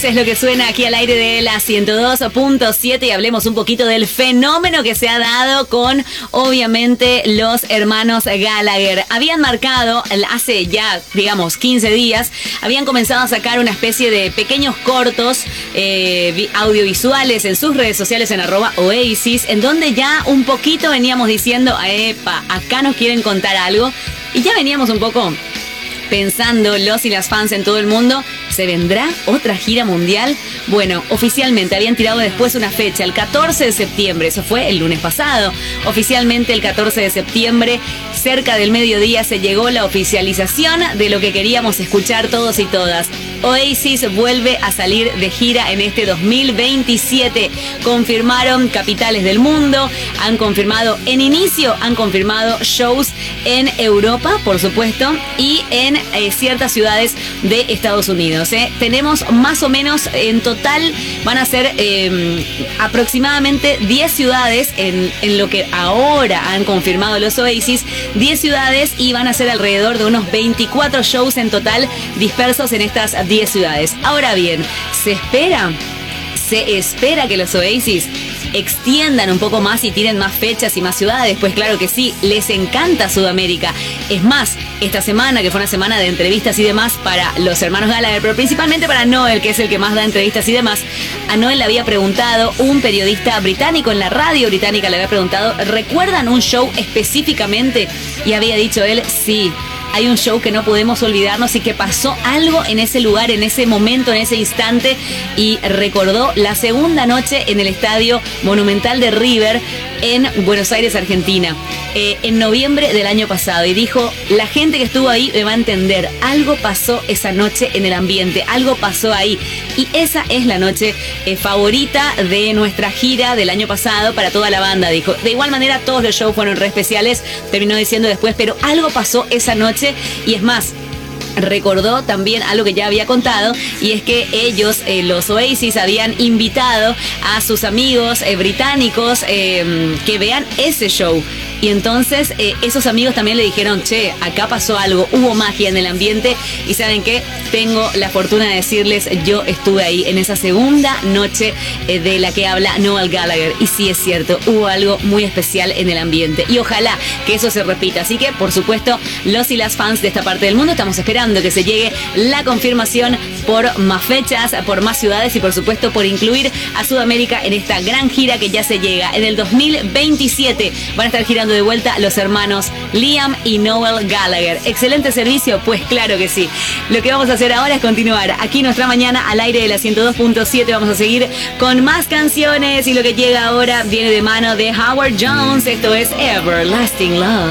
Es lo que suena aquí al aire de la 102.7 y hablemos un poquito del fenómeno que se ha dado con, obviamente, los hermanos Gallagher. Habían marcado, hace ya, digamos, 15 días, habían comenzado a sacar una especie de pequeños cortos audiovisuales en sus redes sociales en @Oasis, en donde ya un poquito veníamos diciendo, epa, acá nos quieren contar algo, y ya veníamos un poco pensando los y las fans en todo el mundo, ¿se vendrá otra gira mundial? Bueno, oficialmente habían tirado después una fecha, el 14 de septiembre, eso fue el lunes pasado. Oficialmente el 14 de septiembre, cerca del mediodía, se llegó la oficialización de lo que queríamos escuchar todos y todas. Oasis vuelve a salir de gira en este 2027. Confirmaron capitales del mundo, han confirmado han confirmado shows en Europa, por supuesto, y en ciertas ciudades de Estados Unidos. Tenemos más o menos, en total van a ser aproximadamente 10 ciudades en lo que ahora han confirmado los Oasis, 10 ciudades, y van a ser alrededor de unos 24 shows en total dispersos en estas 10 ciudades. Ahora bien, se espera que los Oasis extiendan un poco más y tienen más fechas y más ciudades. Pues claro que sí, les encanta Sudamérica. Es más, esta semana, que fue una semana de entrevistas y demás para los hermanos Gallagher, pero principalmente para Noel, que es el que más da entrevistas y demás, a Noel le había preguntado un periodista británico en la radio británica, le había preguntado, ¿recuerdan un show específicamente? Y había dicho él, sí, hay un show que no podemos olvidarnos y que pasó algo en ese lugar, en ese momento, en ese instante, y recordó la segunda noche en el Estadio Monumental de River en Buenos Aires, Argentina, en noviembre del año pasado, y dijo, la gente que estuvo ahí me va a entender, algo pasó esa noche en el ambiente, algo pasó ahí, y esa es la noche favorita de nuestra gira del año pasado para toda la banda, dijo. De igual manera, todos los shows fueron re especiales, terminó diciendo después, pero algo pasó esa noche, y es más, recordó también algo que ya había contado, y es que ellos, los Oasis, habían invitado a sus amigos británicos que vean ese show. Y entonces esos amigos también le dijeron, che, acá pasó algo, hubo magia en el ambiente, y ¿saben qué? Tengo la fortuna de decirles, yo estuve ahí en esa segunda noche de la que habla Noel Gallagher, y sí es cierto, hubo algo muy especial en el ambiente, y ojalá que eso se repita. Así que, por supuesto, los y las fans de esta parte del mundo estamos esperando que se llegue la confirmación por más fechas, por más ciudades, y por supuesto por incluir a Sudamérica en esta gran gira que ya se llega. En el 2027 van a estar girando de vuelta los hermanos Liam y Noel Gallagher. ¿Excelente servicio? Pues claro que sí. Lo que vamos a hacer ahora es continuar aquí nuestra mañana al aire de la 102.7. Vamos a seguir con más canciones, y lo que llega ahora viene de mano de Howard Jones. Esto es Everlasting Love.